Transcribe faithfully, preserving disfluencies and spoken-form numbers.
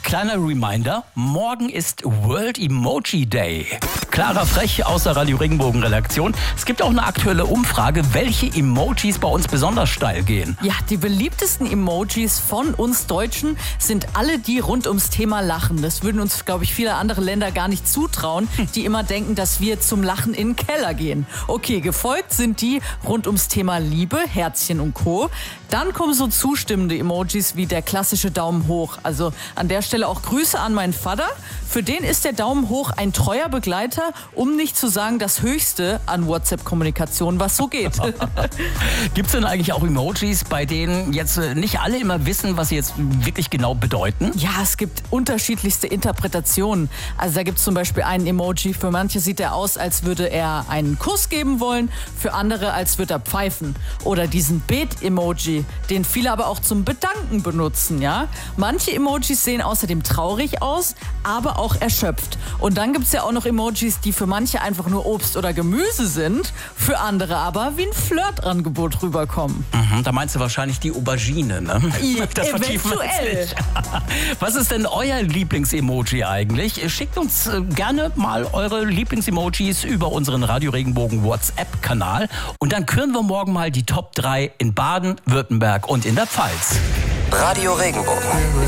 kleiner Reminder, morgen ist World Emoji Day. Clara Frech aus der Radio Regenbogen Redaktion. Es gibt auch eine aktuelle Umfrage, welche Emojis bei uns besonders steil gehen. Ja, die beliebtesten Emojis von uns Deutschen sind alle die rund ums Thema Lachen. Das würden uns, glaube ich, viele andere Länder gar nicht zutrauen, die immer denken, dass wir zum Lachen in den Keller gehen. Okay, gefolgt sind die rund ums Thema Liebe, Herzchen und Co. Dann kommen so zustimmende Emojis wie der klassische Daumen hoch. Also an der Stelle auch Grüße an meinen Vater. Für den ist der Daumen hoch ein treuer Begleiter, um nicht zu sagen das Höchste an WhatsApp-Kommunikation, was so geht. Gibt es denn eigentlich auch Emojis, bei denen jetzt nicht alle immer wissen, was sie jetzt wirklich genau bedeuten? Ja, es gibt unterschiedlichste Interpretationen. Also da gibt es zum Beispiel einen Emoji, für manche sieht er aus, als würde er einen Kuss geben wollen, für andere, als würde er pfeifen. Oder diesen Bet-Emoji, den viele aber auch zum Bedanken benutzen, ja. Manche Emojis sehen außerdem traurig aus, aber auch erschöpft. Und dann gibt es ja auch noch Emojis, die für manche einfach nur Obst oder Gemüse sind, für andere aber wie ein Flirtangebot rüberkommen. Mhm, da meinst du wahrscheinlich die Aubergine, ne? Das eventuell. Was ist denn euer Lieblings-Emoji eigentlich? Schickt uns gerne mal eure Lieblings-Emojis über unseren Radio Regenbogen WhatsApp-Kanal und dann küren wir morgen mal die Top drei in Baden, Württemberg und in der Pfalz. Radio Regenbogen.